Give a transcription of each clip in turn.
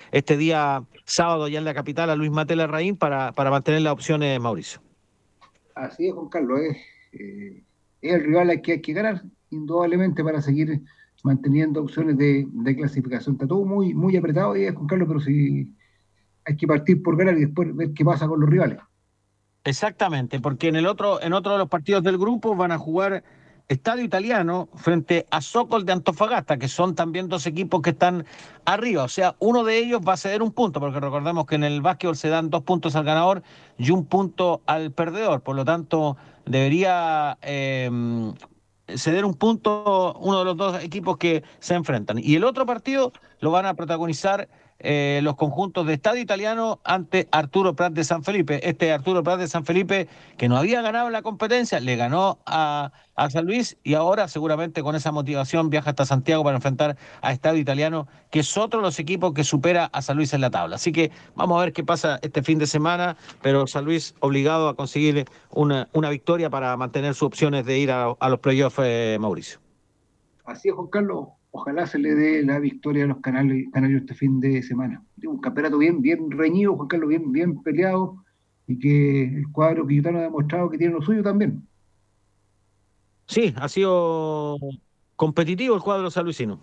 este día sábado allá en la capital a Luis Maté Larraín para mantener las opciones, Mauricio. Así es, Juan Carlos, es el rival al que hay que ganar, indudablemente, para seguir manteniendo opciones de clasificación. Está todo muy, muy apretado y Juan Carlos, pero sí hay que partir por ganar y después ver qué pasa con los rivales. Exactamente, porque en otro de los partidos del grupo van a jugar Estadio Italiano frente a Sokol de Antofagasta, que son también dos equipos que están arriba. O sea, uno de ellos va a ceder un punto, porque recordemos que en el básquetbol se dan 2 puntos al ganador y un punto al perdedor. Por lo tanto, debería ceder un punto uno de los dos equipos que se enfrentan. Y el otro partido lo van a protagonizar los conjuntos de Estadio Italiano ante Arturo Prat de San Felipe. Este Arturo Prat de San Felipe, que no había ganado la competencia, le ganó a San Luis y ahora seguramente con esa motivación viaja hasta Santiago para enfrentar a Estadio Italiano, que es otro de los equipos que supera a San Luis en la tabla. Así que vamos a ver qué pasa este fin de semana, pero San Luis obligado a conseguir una victoria para mantener sus opciones de ir a los playoffs, Mauricio. Así es, Juan Carlos, ojalá se le dé la victoria a los canarios este fin de semana. Un campeonato bien, bien reñido, Juan Carlos, bien, bien peleado, y que el cuadro quillotano ha demostrado que tiene lo suyo también. Sí, ha sido competitivo el cuadro sallucino.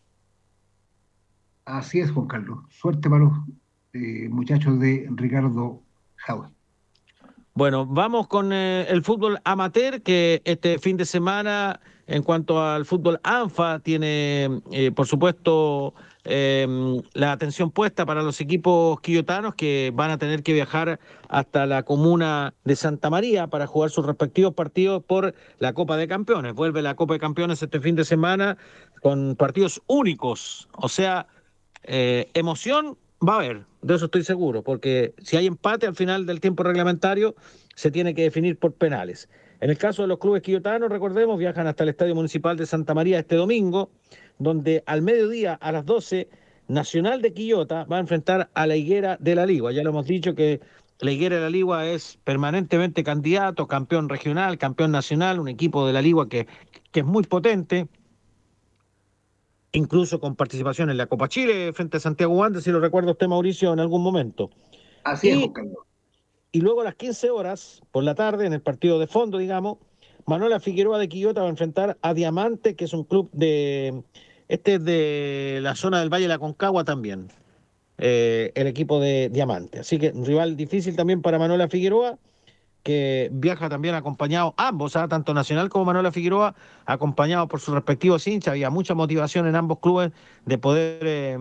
Así es, Juan Carlos. Suerte para los muchachos de Ricardo Jaude. Bueno, vamos con el fútbol amateur, que este fin de semana, en cuanto al fútbol ANFA, tiene, por supuesto, la atención puesta para los equipos quillotanos que van a tener que viajar hasta la comuna de Santa María para jugar sus respectivos partidos por la Copa de Campeones. Vuelve la Copa de Campeones este fin de semana con partidos únicos, o sea, emoción va a haber, de eso estoy seguro, porque si hay empate al final del tiempo reglamentario, se tiene que definir por penales. En el caso de los clubes quillotanos, recordemos, viajan hasta el Estadio Municipal de Santa María este domingo, donde al mediodía, a las 12, Nacional de Quillota va a enfrentar a la Higuera de la Ligua. Ya lo hemos dicho que la Higuera de la Ligua es permanentemente candidato, campeón regional, campeón nacional, un equipo de la Ligua que es muy potente, incluso con participación en la Copa Chile frente a Santiago Wanderers, si lo recuerda usted, Mauricio, en algún momento. Así es, Juan Y, Carlos. y luego a las 15 horas, por la tarde, en el partido de fondo, digamos, Manuela Figueroa de Quillota va a enfrentar a Diamante, que es un club este es de la zona del Valle de la Concagua también, el equipo de Diamante. Así que un rival difícil también para Manuela Figueroa, que viaja también acompañado, ambos, tanto Nacional como Manuela Figueroa, acompañados por sus respectivos hinchas. Había mucha motivación en ambos clubes de poder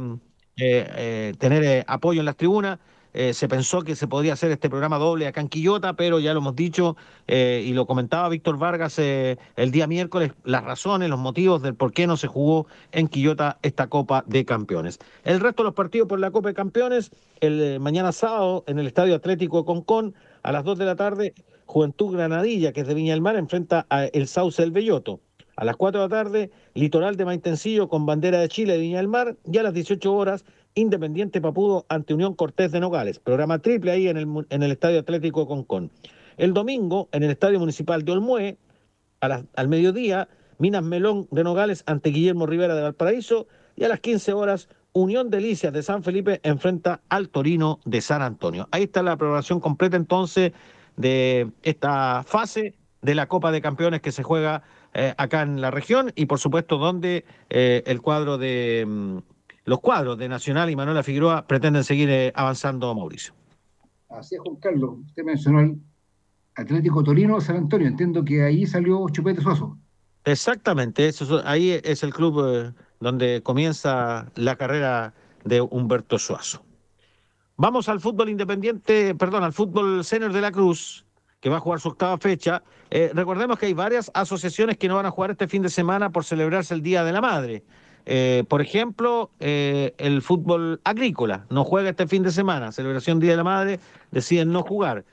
tener apoyo en las tribunas. Se pensó que se podría hacer este programa doble acá en Quillota, pero ya lo hemos dicho y lo comentaba Víctor Vargas el día miércoles, las razones, los motivos del por qué no se jugó en Quillota esta Copa de Campeones. El resto de los partidos por la Copa de Campeones, el mañana sábado en el Estadio Atlético de Concón, a las 2 de la tarde, Juventud Granadilla, que es de Viña del Mar, enfrenta a el Sauce del Belloto. A las 4 de la tarde, Litoral de Maitencillo con bandera de Chile de Viña del Mar. Y a las 18 horas, Independiente Papudo ante Unión Cortés de Nogales. Programa triple ahí en el Estadio Atlético de Concón. El domingo, en el Estadio Municipal de Olmué, al mediodía, Minas Melón de Nogales ante Guillermo Rivera de Valparaíso. Y a las 15 horas, Unión Delicias de San Felipe enfrenta al Torino de San Antonio. Ahí está la programación completa entonces de esta fase de la Copa de Campeones que se juega acá en la región y por supuesto donde el cuadro de los cuadros de Nacional y Manuela Figueroa pretenden seguir avanzando, Mauricio. Así es, Juan Carlos. Usted mencionó el Atlético Torino San Antonio. Entiendo que ahí salió Chupete Suazo. Exactamente, ahí es el club donde comienza la carrera de Humberto Suazo. Vamos al fútbol independiente, perdón, al fútbol senior de la Cruz, que va a jugar su octava fecha. Recordemos que hay varias asociaciones que no van a jugar este fin de semana por celebrarse el Día de la Madre. Por ejemplo, el fútbol agrícola no juega este fin de semana, celebración Día de la Madre, deciden no jugar.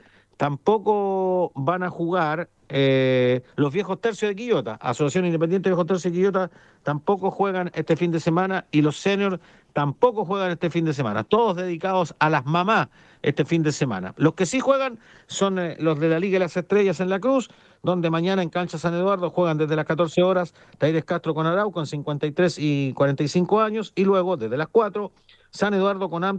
Tampoco van a jugar los viejos tercios de Quillota, Asociación Independiente de Viejos Tercios de Quillota, tampoco juegan este fin de semana y los seniors tampoco juegan este fin de semana, todos dedicados a las mamás este fin de semana. Los que sí juegan son los de la Liga de las Estrellas en La Cruz, donde mañana en Cancha San Eduardo juegan desde las 14 horas Taires Castro con Arau con 53 y 45 años y luego desde las 4 San Eduardo con